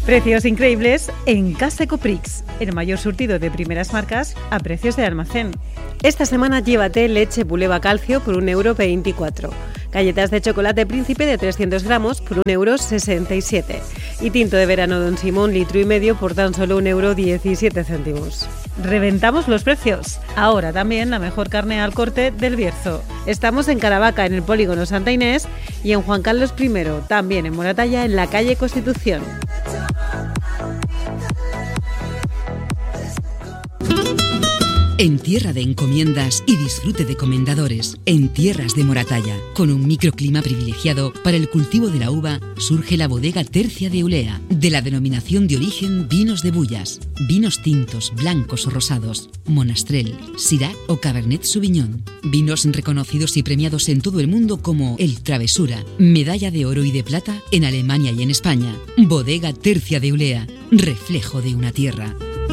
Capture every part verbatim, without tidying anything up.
Precios increíbles en Casa Ecoprix, el mayor surtido de primeras marcas a precios de almacén. Esta semana llévate leche Buleva Calcio por un euro veinticuatro, galletas de chocolate Príncipe de trescientos gramos por un euro sesenta y siete y tinto de verano Don Simón litro y medio por tan solo un euro diecisiete céntimos. Reventamos los precios. Ahora también la mejor carne al corte del Bierzo. Estamos en Caravaca, en el polígono Santa Inés, y en Juan Carlos primero, también en Moratalla, en la calle Constitución. En tierra de encomiendas y disfrute de comendadores, en tierras de Moratalla, con un microclima privilegiado para el cultivo de la uva, surge la bodega Tercia de Eulea, de la denominación de origen Vinos de Bullas, vinos tintos, blancos o rosados, Monastrell, Syrah o Cabernet Sauvignon, vinos reconocidos y premiados en todo el mundo como el Travesura, medalla de oro y de plata en Alemania y en España. Bodega Tercia de Eulea, reflejo de una tierra.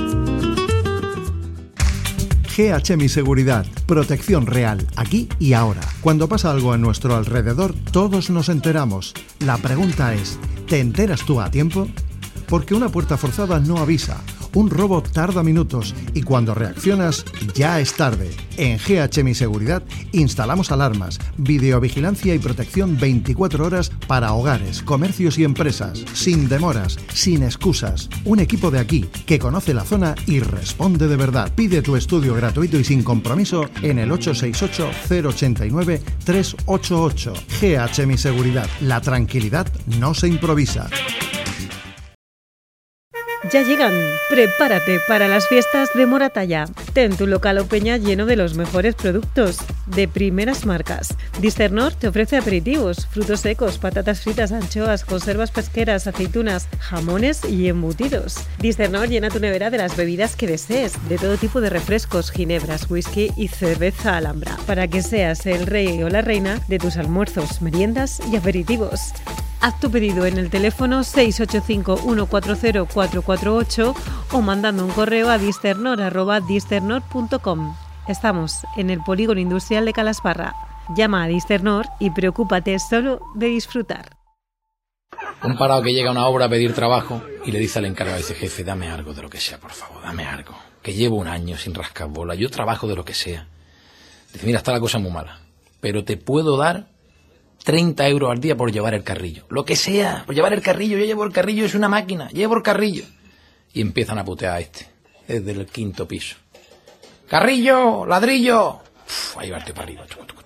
G H Mi Seguridad, protección real, aquí y ahora. Cuando pasa algo a nuestro alrededor, todos nos enteramos. La pregunta es, ¿te enteras tú a tiempo? Porque una puerta forzada no avisa, un robo tarda minutos y cuando reaccionas ya es tarde. En G H Mi Seguridad instalamos alarmas, videovigilancia y protección veinticuatro horas para hogares, comercios y empresas, sin demoras, sin excusas. Un equipo de aquí que conoce la zona y responde de verdad. Pide tu estudio gratuito y sin compromiso en el ocho seis ocho, cero ocho nueve, tres ocho ocho. G H Mi Seguridad. La tranquilidad no se improvisa. Ya llegan. Prepárate para las fiestas de Moratalla. Ten tu local o peña lleno de los mejores productos de primeras marcas. Disternor te ofrece aperitivos, frutos secos, patatas fritas, anchoas, conservas pesqueras, aceitunas, jamones y embutidos. Disternor llena tu nevera de las bebidas que desees, de todo tipo de refrescos, ginebras, whisky y cerveza Alhambra, para que seas el rey o la reina de tus almuerzos, meriendas y aperitivos. Haz tu pedido en el teléfono seis ocho cinco, uno cuatro cero, cuatro cuatro ocho o mandando un correo a disternor arroba disternor punto com. Estamos en el polígono industrial de Calasparra. Llama a Disternor y preocúpate solo de disfrutar. Un parado que llega a una obra a pedir trabajo y le dice al encargado, dice, jefe, dame algo de lo que sea, por favor, dame algo. Que llevo un año sin rascar bola, yo trabajo de lo que sea. Dice, mira, está la cosa muy mala, pero te puedo dar treinta euros al día por llevar el carrillo. Lo que sea, por llevar el carrillo. Yo llevo el carrillo, es una máquina. Llevo el carrillo. Y empiezan a putear a este, desde el quinto piso. ¡Carrillo! ¡Ladrillo! Uf, ahí va el tío para arriba.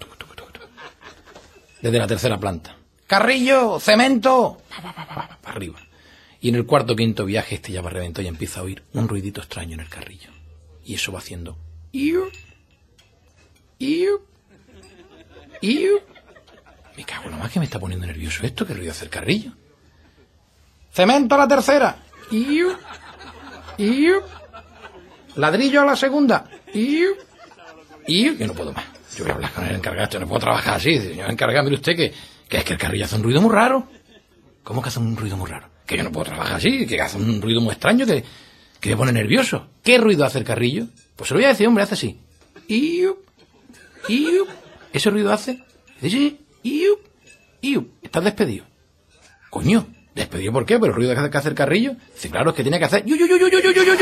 Desde la tercera planta. ¡Carrillo! ¡Cemento! Pa, pa, pa, pa, pa, para arriba. Y en el cuarto quinto viaje este ya va reventado y empieza a oír un ruidito extraño en el carrillo. Y eso va haciendo... ¡Iu! ¡Iu! ¡Iu! Me cago en lo más que me está poniendo nervioso esto, que ruido hace el carrillo. Cemento a la tercera. Iu, iu. Ladrillo a la segunda. Iu, iu. Yo no puedo más. Yo voy a hablar con el encargado. Yo no puedo trabajar así. Señor encargado, mire usted que, que es que el carrillo hace un ruido muy raro. ¿Cómo que hace un ruido muy raro? Que yo no puedo trabajar así, que hace un ruido muy extraño, que, que me pone nervioso. ¿Qué ruido hace el carrillo? Pues se lo voy a decir, hombre, hace así. Iu, iu. ¿Ese ruido hace? Dice sí. Iu, iu, estás despedido. Coño, ¿despedido por qué? ¿Por el ruido que hace el carrillo? Dice, claro, es que tiene que hacer... Iu, iu, iu, iu, iu, iu, iu.